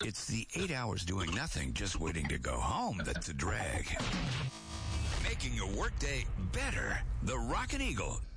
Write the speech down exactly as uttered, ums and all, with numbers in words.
It's the eight hours doing nothing, just waiting to go home that's a drag. Making your workday better. The Rockin' Eagle